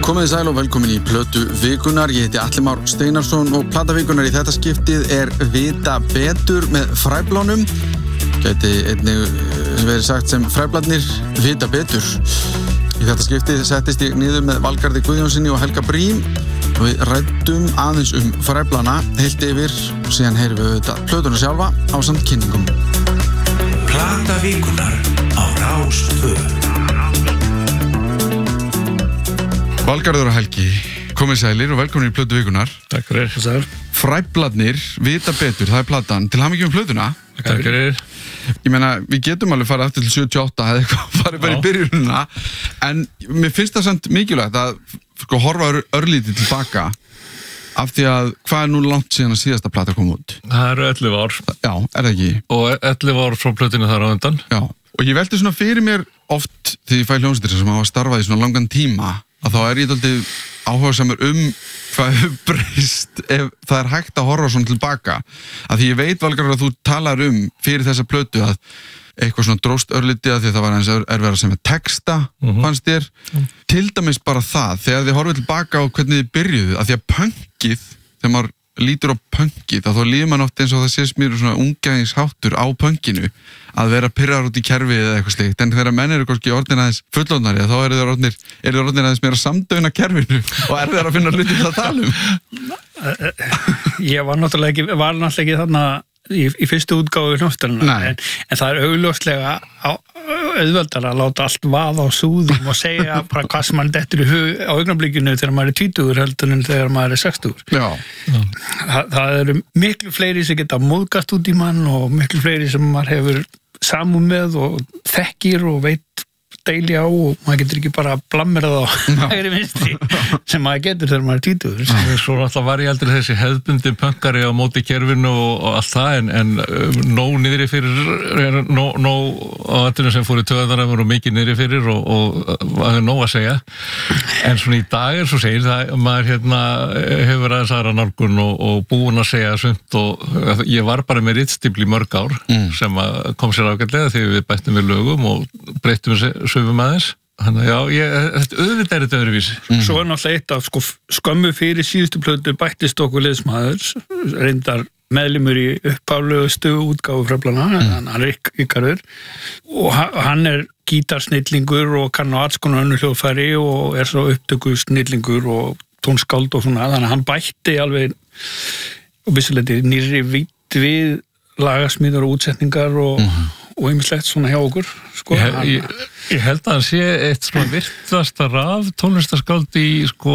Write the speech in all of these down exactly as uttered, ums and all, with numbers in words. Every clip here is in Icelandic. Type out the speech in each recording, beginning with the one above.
Komið þið sæl og velkomin í Plötu vikunar. Ég heiti Atli Már Steinarsson og Plata vikunar í þetta skiptið er Vita betur með fræblánum. Gæti einnig verið sagt sem fræblarnir Vita betur. Í þetta skiptið settist ég niður með Valgarði Guðjónsinni og Helga Brím og við ræddum aðeins um fræblana heilt yfir og síðan heyrum við þetta plötuna sjálfa ásamt kynningum. Plata vikunar á Rás tvö. Valgarður og Helgi, komið sælir og velkomin í Plötu vikunar. Takk fyrir. Sæl. Fræblarnir Vita betur, það er platan. Til hamingju um plötuna. Takk fyrir. Ég meina, við getum alveg farið aftur til sjötíu og átta eða eitthvað, farið bara í byrjunina, en mér finnst það samt mikilvægt að sko, horfa örlítið tilbaka af því að hvað er nú langt síðan að síðasta plata kom út? Það eru ellefu ár. Já, er það ekki? Og ellefu ár frá plötinu þar á undan. Já, og ég velti svona fyrir mér oft þegar ég fæ hljómsveitir sem hafa starfað í svona langan tíma að þá er ég dálítið áhugasamur um hvað hefur breyst ef það er hægt að horfa svona tilbaka. Að því ég veit, Valgarður, að þú talar um fyrir þessa plötu að eitthvað svona dróst örlítið að því að það var eins erfiðara sem með texta, mm-hmm. fannst þér. Mm. Til dæmis bara það, þegar þið horfið tilbaka á hvernig þið byrjuðu, að því að punkið, þegar maður lítur á punkið, þá líður maður oft eins og það sé smýru svona ungæðingsháttur á punkinu að vera pirrar út í kerfið eða eitthvað slíkt, en þegar menn eru kannski orðin aðeins fullorðnari, þá eru þeir orðnir, eru þeir orðin aðeins meira samdöina kerfinu og er þeir að finna hluti til að tala um. Ég var náttúrulega ekki, var náttúrulega ekki þarna í, í fyrstu útgáfu hljómsveitarinnar, en, en það er augljóslega á, auðveldar að láta allt vaða á súðum og segja bara hvað sem mann dettur í hug á augnablikinu þegar maður er tvítugur heldur en þegar maður er sextugur. Já. Þa, það eru miklu fleiri sem geta móðgast út í mann og miklu fleiri sem maður hefur samúð með og þekkir og veit deili á og maður getur ekki bara blammerað á hægri vinstri sem maður getur þegar maður er tvítugur. Svo alltaf var ég aldrei þessi hefðbundi punkari á móti kerfinu og, og allt það en, en um, nóg niðri fyrir nóg, nóg á allinu sem fór í töðanræfur og mikið niðri fyrir og, og það er nóg að segja en svona í dag er svo segir það maður hérna hefur aðeins aðra nálgun og, og búin að segja sumt og ég var bara með ritstibli mörg ár mm. sem kom sér ágætlega þegar við bættum við lögum og breyttum við sögum aðeins. Þannig að já, ég, þetta auðvitað er þetta öðruvísi. Mm. Svo er náttúrulega eitt af sko, skömmu fyrir síðustu plötu bættist okkur liðsmaður, reyndar meðlimur í uppáflegustu útgáfu fræblana, mm. hann er Ríkharður og hann er gítarsnillingur og kann á alls konar önnur hljóðfæri og er svo upptökusnillingur og tónskáld og svona, þannig að hann bætti alveg og vissuleiti nýrri vitt við lagasmíðar og útsetningar og mm. og ýmislegt svona hjá okkur sko, ég, ég, ég held að hann sé eitt svona virtasta raf tónlistaskáld í sko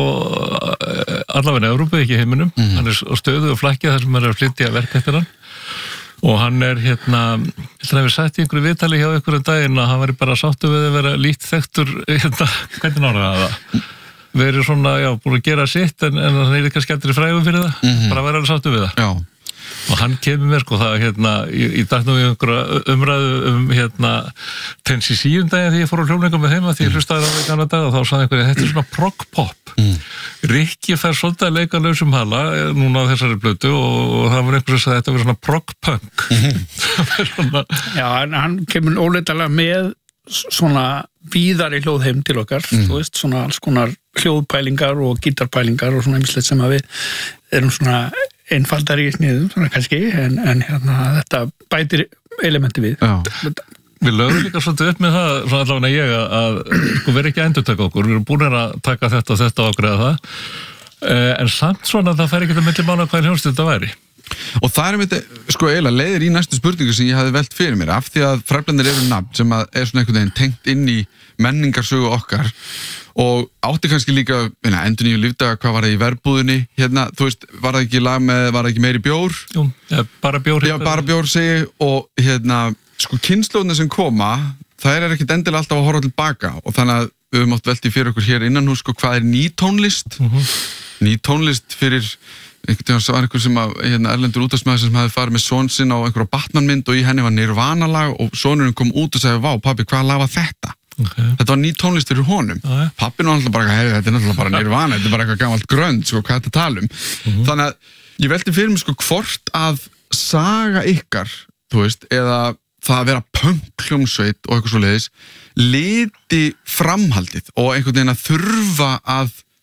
allavega Evrópu, ekki heiminum mm. hann er stöðu og flækja þar sem hann er að flytja verk eftir hann og hann er hérna, þetta hefur sagt í einhverju viðtali hjá ykkur en daginn að hann væri bara sáttu við að vera lít þekktur hérna, hvernig náraða það verið svona, já, búin að gera sitt en, en hann er eitthvað skemmtri frægum fyrir það mm-hmm. bara að vera alveg sáttu við það já. Og hann kemur mér sko það hérna, ég, ég dætt nú í einhverja umræðu um hérna Tennessee um daginn þegar ég fór á hljómleika með þeim að því ég hlustaði á það í gamla dag og þá sagði einhverja þetta er svona prog-pop mm. Rikki fær svolítið að leika lausum hala núna á þessari blötu og, og það var einhverju að þetta var svona prog-punk mm. svona... Já, en hann kemur óleitalega með svona víðari hljóðheim til okkar mm. þú veist, svona alls konar hljóðpælingar og gítarpælingar og svona ýmislegt sem að við erum svona einfaldari í sniðum, svona kannski, en, en hérna, þetta bætir elementi við. Já. Við lögum líka svolítið upp með það, svona allavega ég, að, að sko, vera ekki að endurtaka okkur, við erum búin að taka þetta og þetta og ágreiða það, eh, en samt svona það fær ekki að milli mála hvað hljómsveit þetta væri. Og það er með þetta, sko eiginlega leiðir í næstu spurningu sem ég hafði velt fyrir mér, af því að fræblarnir eru nafn sem að er svona einhvern veginn tengt inn í menningarsögu okkar og átti kannski líka, endur nýju lífdaga, hvað var það í verbúðinni, hérna, þú veist, var það ekki lag með, var það ekki meiri bjór? Jú, ja, bara bjór. Já, bara bjór segi og hérna, sko kynnslóðina sem koma, það er ekkert endilega alltaf að horfa tilbaka og þannig að við höfum átt velti fyrir okkur hér innan hús, sko, hvað er ný tónlist? Uh-huh. Ný tónlist fyrir einhvern veginn var einhver sem að hérna, erlendur útvarpsmaður sem hefði farið með son sinn á einhverja Batman-mynd og í henni var Nirvana lag og sonurinn kom út og sagði, vá, pabbi, hvað lag var þetta? Okay. Þetta var ný tónlist fyrir honum. Okay. Pappin var alltaf bara, hey, þetta er náttúrulega bara Nirvana, þetta er bara eitthvað gamalt grönd, sko, hvað þetta tala um? Uh-huh. Þannig að ég velti fyrir mig, sko, hvort að saga ykkar, þú veist, eða það að vera punk hljómsveit og eitthvað svo leiðis, liti framhaldið og einhvern veginn að þurfa að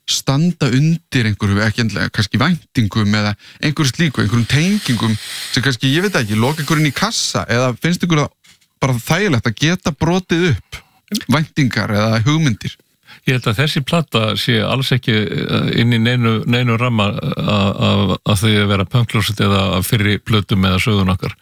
standa undir einhverju, ekki endilega, kannski væntingum eða einhverju slíku, einhverjum tengingum sem kannski, ég veit ekki, loka einhverjum í kassa eða finnst ykkur það bara þægilegt að geta brotið upp væntingar eða hugmyndir? Ég held að þessi plata sé alls ekki inn í neinu, neinu ramma að því að vera punkljóset eða fyrri plötum eða sögun okkar.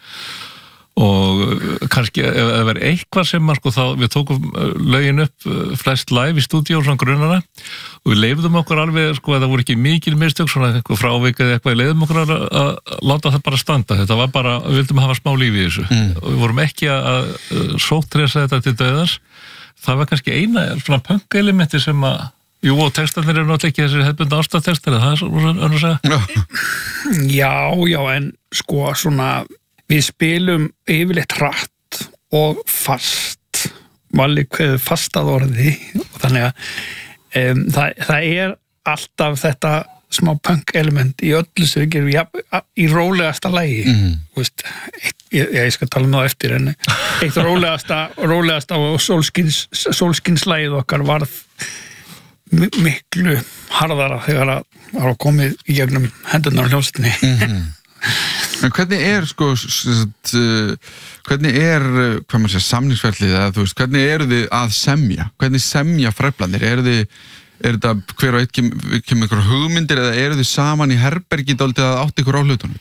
Og kannski ef það verið eitthvað sem sko, þá, við tókum lögin upp flest live í stúdíu og svona grunnana og við leifðum okkur alveg, sko, að það voru ekki mikil mistök, svona eitthvað frávik eða eitthvað, við leifðum okkur að, að láta það bara standa, þetta var bara, við vildum hafa smá líf í þessu mm. og við vorum ekki að, að sóttresa þetta til dauðans, það var kannski eina svona punk-elementi sem að, jú, og textarnir eru náttúrulega ekki þessi hefðbunda ástatextar, það er svona önnur að segja. Já, já, en sko svona við spilum yfirleitt hratt og fast, valið hverju fastað orði og þannig að um, það, það er alltaf þetta smá punk element í öllu sem við gerum ja, í rólegasta lagi. Mm. Veist, eitt, ég, ég skal tala um það eftir en eitt rólegasta, rólegasta og sólskins, sólskinslagið okkar varð miklu harðara þegar það var komið í gegnum hendurnar á hljómsveitinni. Mm-hmm. En hvernig er sko sagt, hvernig er hvað maður segja samningsferlið eða þú veist hvernig eru þið að semja hvernig semja fræflanir eru þið er þetta hver og eitt kemur kem ykkur hugmyndir eða eru þið saman í herbergi dálítið að átt ykkur á hlutunum?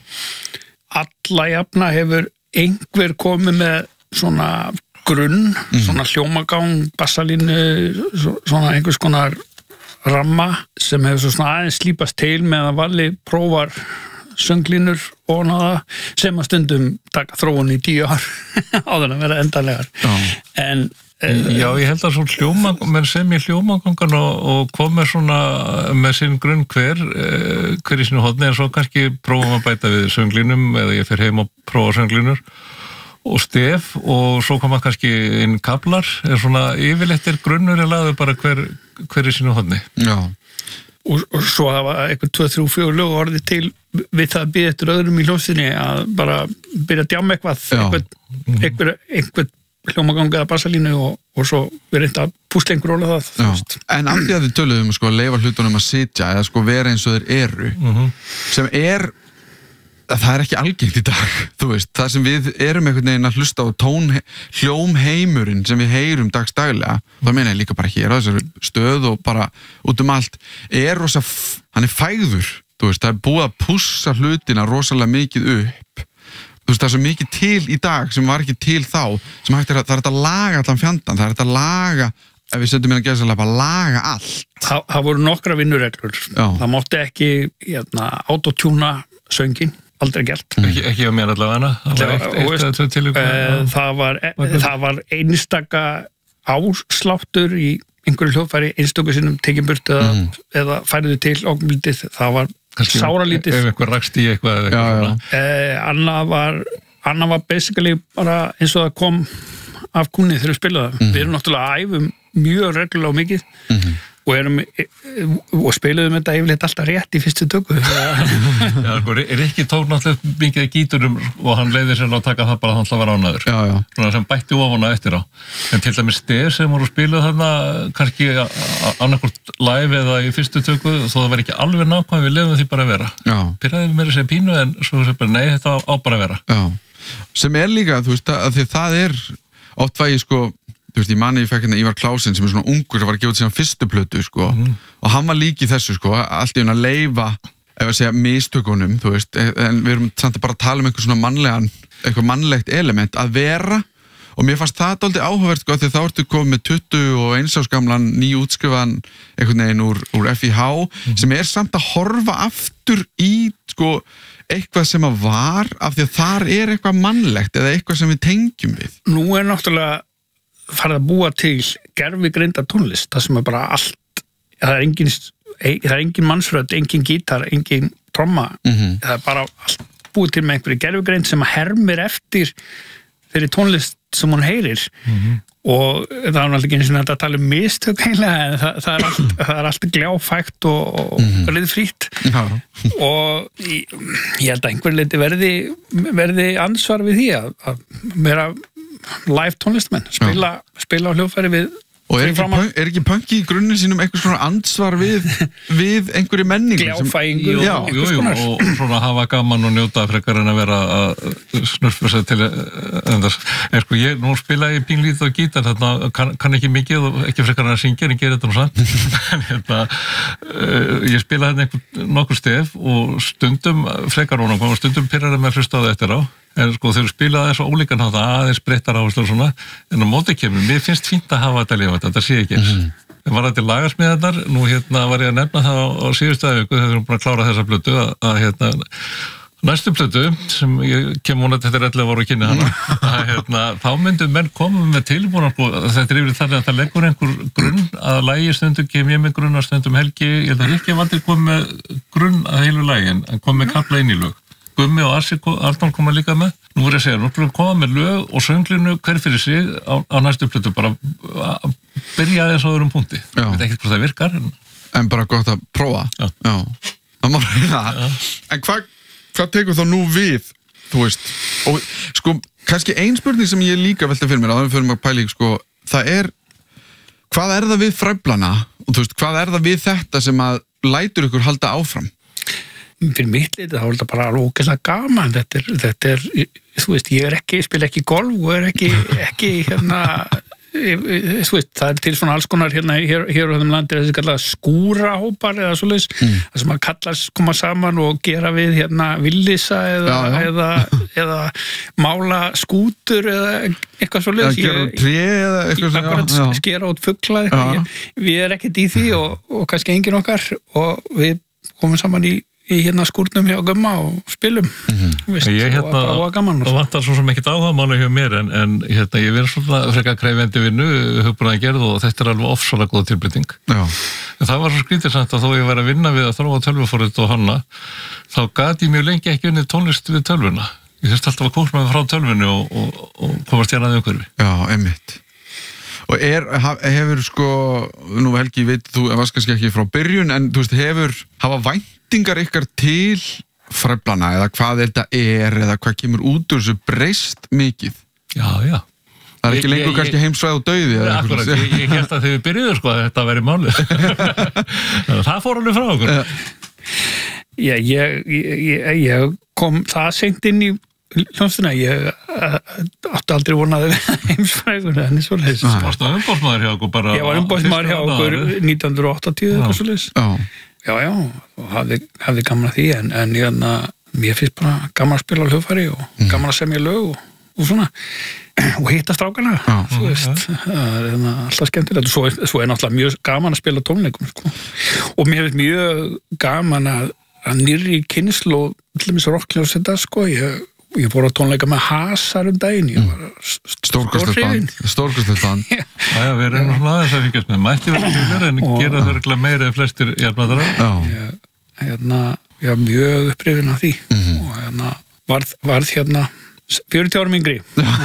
Alla jafna hefur einhver komið með svona grunn mm. svona hljómagang, bassalínu svona einhvers konar ramma sem hefur svo svona aðeins slípast til með að Valli prófar sönglínur og náða sem að stundum taka þróun í tíu ár áður að vera endanlegar. Já. En Já, ég held að svo hljómang, menn sem í hljómangangan og, og kom með svona með sinn grunn hver, hver í sinu hodni, en svo kannski prófum að bæta við sönglínum eða ég fer heim og prófa sönglínur og stef og svo koma kannski inn kablar, er svona yfirleitt er grunnur er lagður bara hver, hver í sinu hodni. Já. Og, og svo hafa eitthvað tvö, þrjú, fjögur lög orðið til við það að byrja eftir öðrum í hljómsveitinni að bara byrja að djama eitthvað eitthvað, eitthvað, eitthvað hljómagang eða bassalínu og, og svo við reynda að púsla einhver róla það. En af því að þið töluðum sko, að leifa hlutunum að sitja eða sko, vera eins og þeir eru mm-hmm. sem er það er ekki algengt í dag, þú veist, það sem við erum einhvern veginn að hlusta á tón hljómheimurinn sem við heyrum dagstaglega, það meina ég líka bara hér á þessari stöð og bara út um allt, er rosa, hann er fægður, þú veist, það er búið að pússa hlutina rosalega mikið upp, þú veist, það er svo mikið til í dag sem var ekki til þá, sem hægt er að, það er að laga allan fjandann, það er að laga, ef við setjum inn að gæsa að laga allt. Það, það voru nokkra vinnureglur, Já. Það mátti ekki, hérna, autotjúna söngin. Aldrei gert. Ekki, ekki á mér allavega það var eitt, eitt eða tvö tilvík það var, það var einstaka ásláttur í einhverju hljóðfæri, einstöku sinnum tekið burt eða, mm. eða færiðu til ógnlítið, það var kannski sáralítið ef eitthvað rakst í eitthvað eða eitthvað svona eh, Annað var annað var basically bara eins og það kom af kúnni þegar við spilaðum mm. við erum náttúrulega að æfum mjög reglulega og mikið mm. og erum og spiluðum þetta yfirleitt alltaf rétt í fyrstu tökku. Já, sko, Rikki tók náttúrulega mikið í gíturum og hann leiði sér að taka það bara að hann hlað var ánæður. Já, já. Svona sem bætti ofana eftir á. En til dæmis stef sem voru spiluð þarna kannski annarkvort live eða í fyrstu tökku þó það var ekki alveg nákvæm við leiðum því bara að vera. Já. Pyrraði mér að segja pínu en svo sem bara nei, þetta á bara að vera. Já. Sem er líka, þú veist, að því það er oft vægi sko þú veist, ég manni ég fekk hérna Ívar Klausen sem er svona ungur sem var að gefa út síðan fyrstu plötu, sko, mm. og hann var líki í þessu, sko, allt í hún að leyfa, ef að segja, mistökunum, þú veist, en við erum samt að bara tala um einhver svona mannlegan, einhver mannlegt element að vera, og mér fannst það dálítið áhugavert, sko, því þá ertu komið með tuttugu og eins árs gamlan nýútskrifaðan einhvern veginn úr, úr F I H, mm. sem er samt að horfa aftur í, sko, eitthvað sem að var, af því að þar er eitthvað mannlegt eða eitthvað sem við tengjum við. Nú er náttúrulega farið að búa til gervigreinda tónlist, það sem er bara allt, það er engin, það er engin mannsrödd, engin gítar, engin tromma, mm-hmm. það er bara allt búið til með einhverju gervigreind sem hermir eftir þeirri tónlist sem hún heyrir mm-hmm. og það er náttúrulega ekki eins og þetta að tala um mistök heimlega, en það, það er allt, það er allt gljáfægt og, og mm-hmm. riðfrítt ja. Og ég, ég held að einhver leiti verði, verði ansvar við því að, að vera live tónlistmenn, spila, spila á hljóðfæri við Og er ekki, punk, er ekki punki í grunninn sínum eitthvað svona ansvar við, við einhverju menningu? Gljáfæingu. Jú, jú, jú, og svona hafa gaman og njóta frekar en að vera að snurfa sig til endast. En sko, ég nú spilaði pínlítið á gítar, þarna kann, kann ekki mikið og ekki frekar en að syngja, en ég geri þetta nú samt. En hérna, uh, ég spilaði hérna einhver nokkur stef og stundum frekar ónum, og stundum pyrraði með hlustaði eftir á. En sko þegar spilaði þessu ólíkan hátt aðeins breyttar áherslu og svona, en á móti kemur, mér finnst fínt að hafa þetta lifa, þetta sé ekki eins. Mm. En var þetta lagarsmiðarnar, nú hérna var ég að nefna það á, á síðustu viku, þegar við erum búin að klára þessa plötu, að, að hérna, næstu plötu, sem ég kem vonandi þetta er ellefu ára að kynna hana, að hérna, þá myndu menn koma með tilbúna, sko, þetta er yfir þannig að það leggur einhver grunn, að lagi stundum kem ég með grunn, að stundum helgi, ég held að ekki hef aldrei komið með grunn að heilu lagi, en kom með kafla inn í lög. Gummi og Arsi Arnór koma líka með. Nú voru ég að segja, nú erum við koma með lög og sönglinu hver fyrir sig á, á næstu plötu, bara að byrja aðeins á öðrum punkti. Ég veit ekki hvort það virkar. En, en bara gott að prófa. Já. Já. Það má reyna. En hvað hva tekur þá nú við, þú veist? Og sko, kannski ein spurning sem ég líka velti fyrir mér, áður fyrir mig að pæla í, sko, það er, hvað er það við fræflana? Og þú veist, hvað er það við þetta sem að lætur ykkur halda áfram? Fyrir mitt liti, þá er þetta bara alveg ógeðslega gaman, þetta er, þetta er, þú veist, ég er ekki, spila ekki golf og er ekki, ekki hérna, þú veist, það er til svona alls konar hérna, hér, hér á þeim landi, þessi kallað skúrahópar eða svoleiðis, mm. það sem að kallast koma saman og gera við hérna villisa eða, já, já. eða, eða mála skútur eða eitthvað svoleiðis. Eða gera út tré eða eitthvað svoleiðis. Skera út fugla, við erum ekkert í því og, og kannski engin okkar og við komum saman í í hérna skúrnum hjá Gumma og spilum mm-hmm. Vist, ég hérna og gaman og vantar svo sem ekkert áhugamáli hjá mér en, en hérna ég verið svona frekar krefjandi vinnu hugbúnaði gerð og þetta er alveg ofsalega góð tilbreyting en það var svo skrítið samt að þó ég var að vinna við að þróa tölvuforrit og hanna þá gat ég mjög lengi ekki unnið tónlist við tölvuna ég þurfti alltaf að koma með frá tölvunni og, og, og komast hérna að umhverfi. Já, einmitt og er, hefur sko nú Helgi, veit þú, það var kannski ekki frá byrjun en þú veist, hefur, hafa væntingar ykkar til fræflana eða hvað þetta er eða hvað kemur út úr þessu breyst mikið? Já, já. Það er ekki lengur ég, kannski heimsvæð og dauði eða eitthvað. Akkurat, ég, ég held að þegar við byrjuðum sko að þetta væri málið. Það fór alveg frá okkur. Já, ég, ég, ég kom það seint inn í hljómsdina, ég átti aldrei vonaði heimsfrægur en svo leiðis. Varstu umbóðsmaður hjá okkur bara? Ég var umbóðsmaður hjá okkur nítján hundruð áttatíu eitthvað svo leiðis. Já. Já, já, og hafði, hafði gaman að því en, en ég, mér finnst bara gaman að spila á hljóðfæri og mm. gaman að semja lög og, og svona og hitta strákana, já, þú veist ja. Það er alltaf skemmtilegt og svo, svo er náttúrulega mjög gaman að spila tónleikum sko. Og mér finnst mjög gaman að, að nýrri kynnslu og til dæmis rockljóðsetta sko, ég Ég fór á tónleika með Hasar um daginn, ég var stórkostlegt band, stórkostlegt band. Já, já, við erum svona aðeins að fylgjast með mætti verið fyrir en og, gera það örgulega meira en flestir hjartmaðara. Já. Hérna, ég var mjög upprifin af því mm-hmm. og hérna varð, varð hérna fjörutíu árum yngri.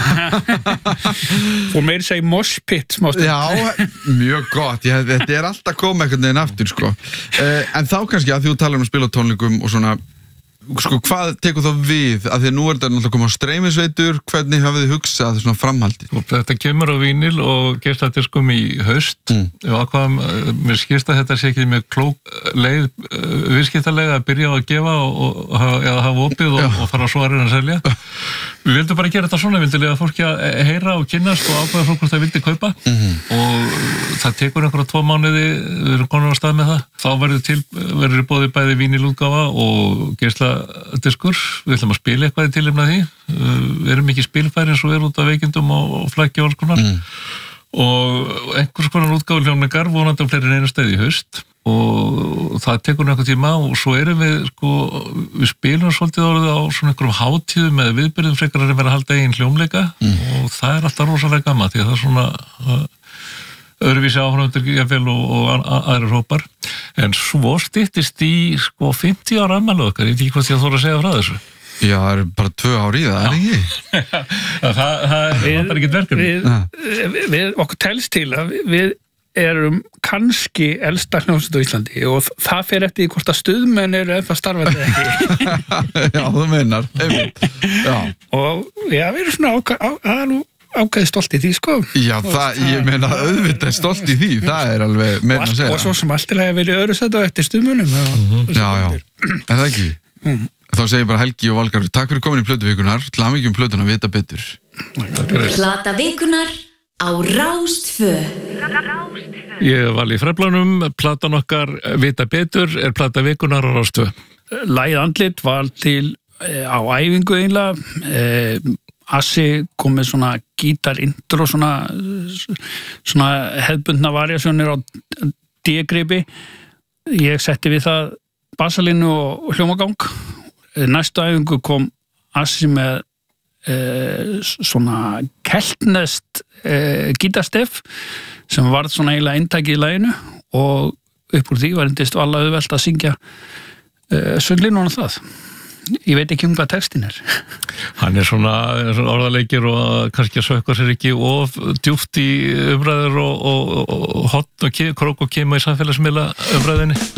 Fór meira segja moshpit smástund. Já, mjög gott, ég, þetta er alltaf komið einhvern veginn aftur, sko. Uh, en þá kannski að þú talar um að spila tónleikum og svona sko, hvað tekur þá við? Af því að nú er þetta náttúrulega koma á streymisveitur, hvernig hafið þið hugsað svona framhaldi? Og þetta kemur á vínil og geisladiskum í haust. Mm. Ég ákvaðum, mér skilst að þetta sé ekki með klók leið, viðskiptalega að byrja á að gefa og, og, eða hafa opið og, og fara á svarir að selja. Við vildum bara gera þetta svona, við vildum lega fólki að heyra og kynnast og ákvaða fólk hvort það vildi kaupa mm-hmm. og það tekur einhverja tvo mánuði, við erum konar á stað með það. Þá verður til, verður bóðið bæði vínilútgáfa og geisladiskur. Við ætlum að spila eitthvað í tilefni af því. Við erum ekki spilfæri eins og við erum út af veikindum og, og flaggi og alls konar. Mm. Og einhvers konar útgáfu hljómleikar vonandi á fleiri en einu stöð í haust. Og það tekur einhver tíma og svo erum við sko, við spilum svolítið orðið á svona einhverjum hátíðum með viðbyrðum frekar að vera að halda eigin hljómleika mm. og það er alltaf rosalega gaman því að það er svona uh, öðruvísi áhörfundur jafnvel og, og aðrir hópar en svo styttist í sko fimmtíu ára afmæli okkar, ég veit ekki hvað ég þóra að segja frá þessu. Já, það er bara tvö ár í það, er ekki? það, það er ekki verkefni. Við, við, við okkur telst til að við erum kannski elsta hljómsveit á Íslandi og það fer eftir hvort að stuðmenn eru ef það starfandi ekki. Já, þú meinar. Já. Og já, við erum svona á, á, á, ákveði stolt í því, sko. Já, það, ég meina auðvitað stolt í því, það er alveg meina að segja. Og svo sem alltaf hefur verið öðru sætt á eftir stuðmunum. Já, já, en það ekki. Þá segir bara Helgi og Valgarður, takk fyrir komin í Plötuvíkunar, til hamingju um plötuna Vita betur. Platavíkunar á Rás tvö. Ég var í Freflanum, platan okkar Vita betur er Platavíkunar á Rás tvö. Lagið Andlit var til á æfingu eiginlega. Assi kom með svona gítarintro, svona, svona hefðbundna variasjónir á D-gripi. Ég setti við það basalínu og hljómagang. Næstu æfingu kom Assi með eh, svona keltnest eh, gítarstef sem var svona eiginlega eintakið í laginu og upp úr því var endist alla auðvelt að syngja eh, sönglinu og það. Ég veit ekki um hvað textin er. Hann er svona, svona orðaleikir og kannski að sökka sér ekki of djúpt í umræður og, og, og hotn og krók og kema í samfélagsmiðla umræðinni.